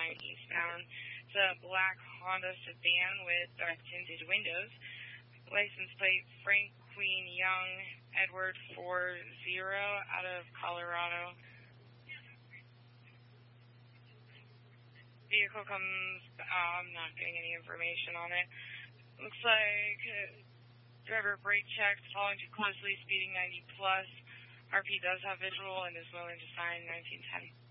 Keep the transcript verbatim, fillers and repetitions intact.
nine eastbound. It's a black Honda sedan with dark tinted windows. License plate Frank Queen Young Edward four zero out of Colorado. Vehicle comes, uh, I'm not getting any information on it. Looks like uh, driver brake checks, following too closely, speeding ninety plus. R P does have visual and is willing to sign nineteen ten.